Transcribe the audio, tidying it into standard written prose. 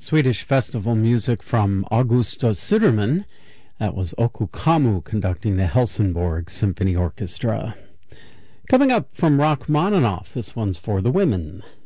Swedish festival music from Augusta Suderman. That was Okukamu conducting the Helsingborg Symphony Orchestra. Coming up from Rachmaninoff, this one's for the women.